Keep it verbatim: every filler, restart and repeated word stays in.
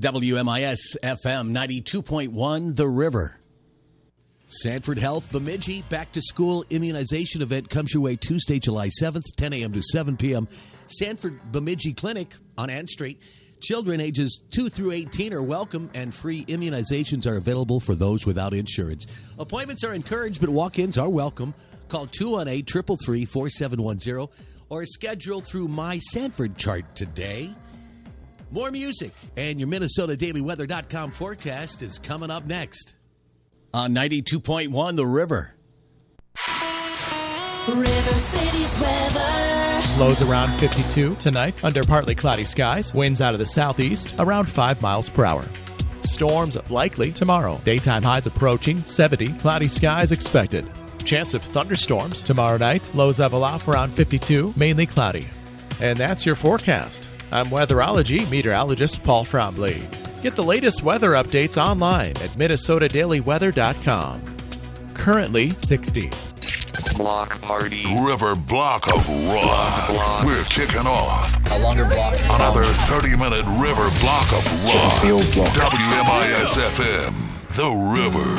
W M I S F M ninety-two point one, The River. Sanford Health Bemidji Back to School Immunization Event comes your way Tuesday, July seventh, ten a.m. to seven p.m. Sanford Bemidji Clinic on Ann Street. Children ages two through eighteen are welcome, and free immunizations are available for those without insurance. Appointments are encouraged, but walk-ins are welcome. Call two one eight, three three three, four seven one zero or schedule through My Sanford Chart today. More music and your Minnesota Daily Weather dot com forecast is coming up next on ninety-two point one The River. River City's weather. Lows around fifty-two tonight under partly cloudy skies. Winds out of the southeast around five miles per hour. Storms likely tomorrow. Daytime highs approaching seventy. Cloudy skies expected. Chance of thunderstorms tomorrow night. Lows level off around fifty-two. Mainly cloudy. And that's your forecast. I'm weatherology meteorologist Paul Frombley. Get the latest weather updates online at Minnesota Daily Weather dot com. Currently sixty. Block party. River block of rock. Block. We're kicking off A longer blocks of another sound. thirty-minute river block of rock. Field block. W M I S F M, The River.